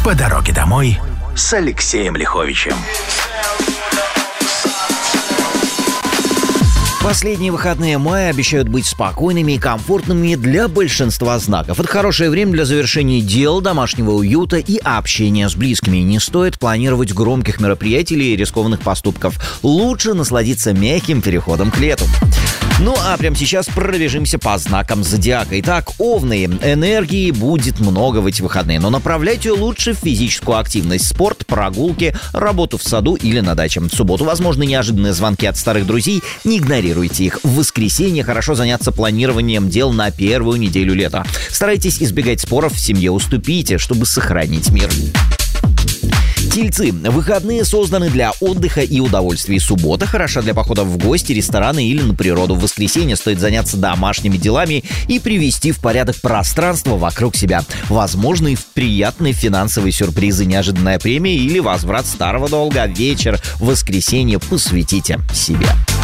по дороге домой с Алексеем Лиховичем. Последние выходные мая обещают быть спокойными и комфортными для большинства знаков. Это хорошее время для завершения дел, домашнего уюта и общения с близкими. Не стоит планировать громких мероприятий или рискованных поступков. Лучше насладиться мягким переходом к лету. Ну а прямо сейчас пробежимся по знакам зодиака. Итак, овны. Энергии будет много в эти выходные, но направляйте ее лучше в физическую активность, спорт, прогулки, работу в саду или на даче. В субботу возможны неожиданные звонки от старых друзей, не игнорируйте их. В воскресенье хорошо заняться планированием дел на первую неделю лета. Старайтесь избегать споров в семье, уступите, чтобы сохранить мир. Тельцы. Выходные созданы для отдыха и удовольствий. Суббота хороша для походов в гости, рестораны или на природу. В воскресенье стоит заняться домашними делами и привести в порядок пространство вокруг себя. Возможны приятные финансовые сюрпризы, неожиданная премия или возврат старого долга. Вечер в воскресенье посвятите себе.